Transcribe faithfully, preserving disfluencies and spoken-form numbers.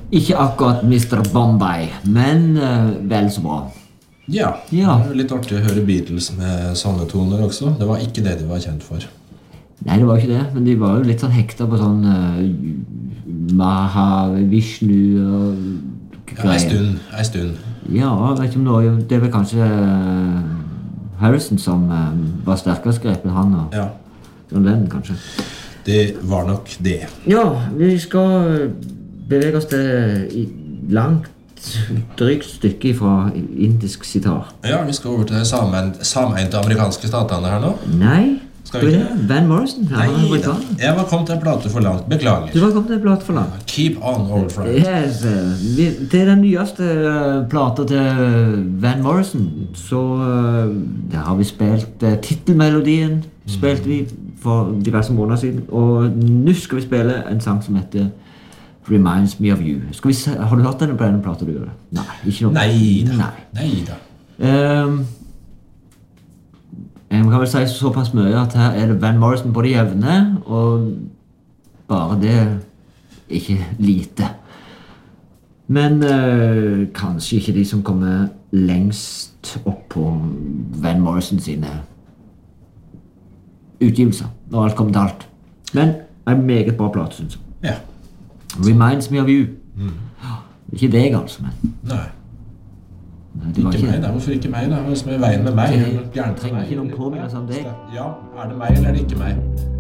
Ikke akkurat mister Bombay, men uh, vel så bra. Ja, Ja. det er litt artig å høre Beatles med sånne toner også. Det var ikke det de var kjent for. Nei, det var ikke det, men de var jo litt sånn hekta på sånn uh, Maha, Vishnu og Ja, en stund, en stund. Ja, jeg vet ikke om noe, det er vel kanskje uh, Harrison som uh, var sterkere grep enn han og Ja, John Lennon, kanskje. det var nok det. Ja, vi skal bevege oss til i langt, drygt stykke fra indisk sitar. Ja, vi skal over til de samein- sameinte amerikanske statene her nå. Nei, Skal vi det? ikke? Van Morrison, han var Nei, da. amerikaner. Jeg var kommet til en plate for langt. Beklager. Du var kommet til et blad for langt. Keep on, old friend. Yes, eh, vi, til den nyeste uh, plata til Van Morrison, så uh, der har vi spilt uh, titelmelodien, spilte vi for diverse måneder siden, og nå skal vi spille en sang som heter Reminds Me of You. Skal vi se, har du hørt denne på denne plata du gjør det? Nei, ikke noe. Nei da. Nei. Nei da. Um, jeg kan vel si såpass mye at her er det Van Morrison på det jevne, og bare det ikke lite. Men uh, kanskje ikke de som kommer lengst opp på Van Morrison sine utgivelser, når alt kommer til alt. Men en meget bra plate, synes jeg. Ja. Reminds Me of You. Mm. Ikke deg, altså, men Nei. det var Ikke meg, da. Hvorfor ikke meg, da? Hva som er i veien med meg? Det- Er det noe gærent med trenger meg? ikke noen påminnelse om deg. Ja, er det meg, eller er det ikke meg?